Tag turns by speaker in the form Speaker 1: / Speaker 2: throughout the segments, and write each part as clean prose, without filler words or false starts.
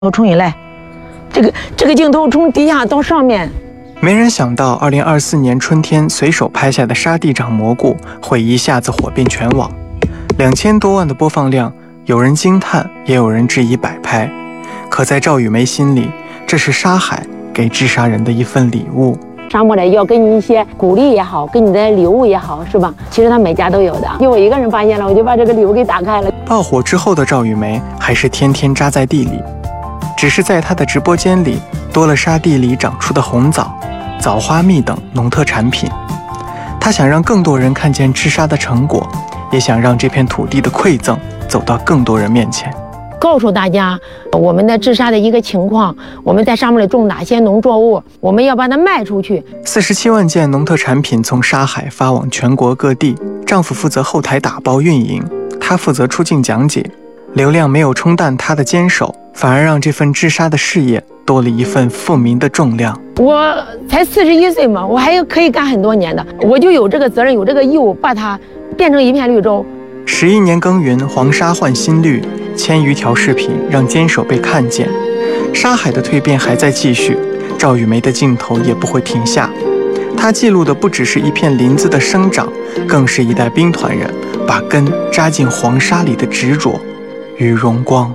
Speaker 1: 冲以来，这个镜头从底下到上面。
Speaker 2: 没人想到2024年春天随手拍下的沙地长蘑菇会一下子火遍全网，2000多万的播放量，有人惊叹，也有人质疑摆拍。可在赵雨梅心里，这是沙海给治沙人的一份礼物。
Speaker 1: 沙漠里要给你一些鼓励也好，给你的礼物也好，是吧？其实他每家都有的，就我一个人发现了，我就把这个礼物给打开了。
Speaker 2: 爆火之后的赵雨梅还是天天扎在地里，只是在她的直播间里多了沙地里长出的红枣、枣花蜜等农特产品。她想让更多人看见治沙的成果，也想让这片土地的馈赠走到更多人面前。
Speaker 1: 告诉大家我们的治沙的一个情况，我们在沙漠里种哪些农作物，我们要把它卖出去。
Speaker 2: 47万件农特产品从沙海发往全国各地，丈夫负责后台打包运营，她负责出镜讲解。流量没有冲淡她的坚守，反而让这份治沙的事业多了一份富民的重量。
Speaker 1: 我才41岁嘛，我还可以干很多年的，我就有这个责任，有这个义务，把它变成一片绿洲。
Speaker 2: 11年耕耘，黄沙换新绿，1000余条视频让坚守被看见。沙海的蜕变还在继续，赵雨梅的镜头也不会停下。她记录的不只是一片林子的生长，更是一代兵团人把根扎进黄沙里的执着与荣光。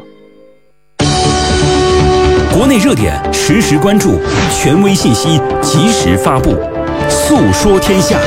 Speaker 3: 国内热点实时关注，权威信息及时发布，诉说天下。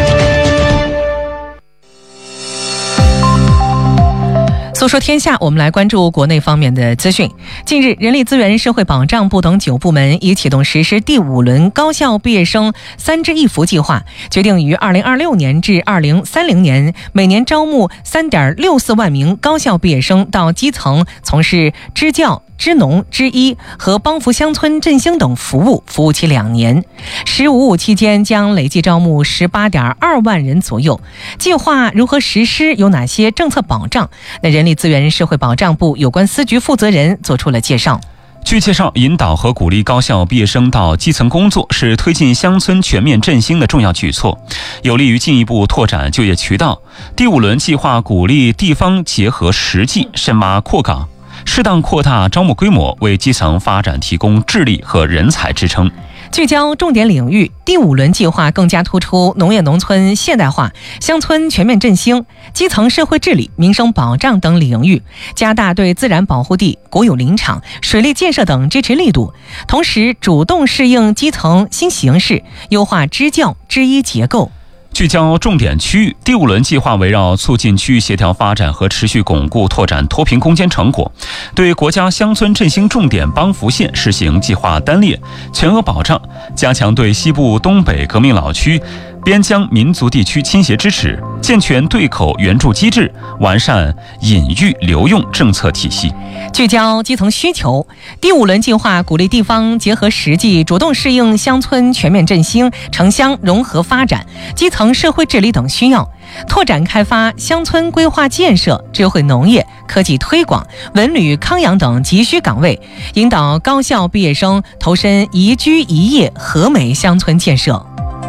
Speaker 4: 诉说天下，我们来关注国内方面的资讯。近日，人力资源社会保障部等9部门已启动实施第5轮高校毕业生3支1扶计划，决定于2026年至2030年每年招募3.64万名高校毕业生到基层从事支教、支农、支医和帮扶乡村振兴等服务期2年。15期间将累计招募18.2万人左右。计划如何实施，有哪些政策保障？那人力资源社会保障部有关司局负责人做出了介绍。
Speaker 5: 据介绍，引导和鼓励高校毕业生到基层工作是推进乡村全面振兴的重要举措，有利于进一步拓展就业渠道。第5轮计划鼓励地方结合实际，深挖扩岗，适当扩大招募规模，为基层发展提供智力和人才支撑。
Speaker 4: 聚焦重点领域，第5轮计划更加突出农业农村现代化、乡村全面振兴、基层社会治理、民生保障等领域，加大对自然保护地、国有林场、水利建设等支持力度，同时主动适应基层新形势，优化支教支医结构。
Speaker 5: 聚焦重点区域，第5轮计划围绕促进区域协调发展和持续巩固拓展脱贫攻坚成果，对国家乡村振兴重点帮扶县实行计划单列全额保障，加强对西部、东北革命老区、边疆民族地区倾斜支持，健全对口援助机制，完善引育留用政策体系。
Speaker 4: 聚焦基层需求，第5轮计划鼓励地方结合实际，主动适应乡村全面振兴、城乡融合发展、基层社会治理等需要，拓展开发乡村规划建设、智慧农业、科技推广、文旅康养等急需岗位，引导高校毕业生投身宜居宜业和美乡村建设。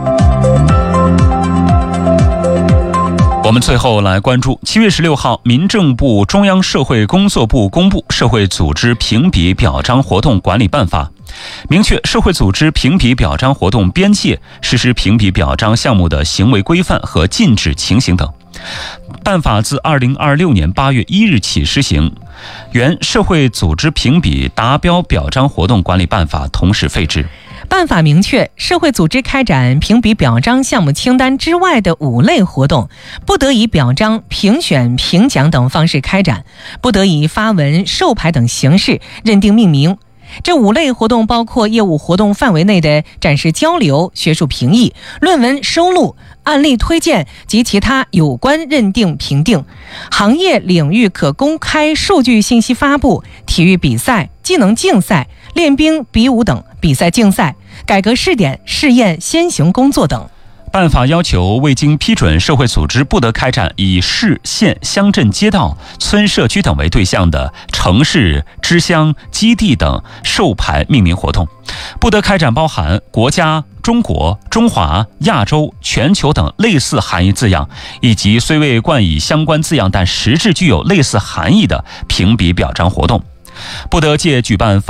Speaker 5: 我们最后来关注7月16号，民政部、中央社会工作部公布《社会组织评比表彰活动管理办法》，明确社会组织评比表彰活动边界，实施评比表彰项目的行为规范和禁止情形等。办法自2026年8月1日起施行，原社会组织评比达标表彰活动管理办法同时废止。
Speaker 4: 办法明确，社会组织开展评比表彰项目清单之外的5类活动，不得以表彰、评选、评奖等方式开展，不得以发文、授牌等形式认定命名。这5类活动包括业务活动范围内的展示交流、学术评议、论文收录、案例推荐及其他有关认定评定，行业领域可公开数据信息发布，体育比赛、技能竞赛、练兵比武等比赛竞赛、改革试点、试验先行工作等。
Speaker 5: 办法要求未经批准社会组织不得开展以市、县、乡镇、街道、村、社区等为对象的城市、支乡、基地等授牌命名活动，不得开展包含国家、中国、中华、亚洲、全球等类似含义字样，以及虽未冠以相关字样但实质具有类似含义的评比表彰活动。 不得借举办